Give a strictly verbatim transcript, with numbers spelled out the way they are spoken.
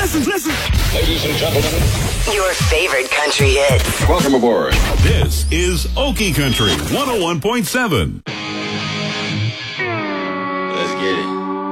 listen, listen. Ladies and gentlemen, your favorite country hits. Welcome aboard. This is Okie Country one oh one point seven. Let's get it.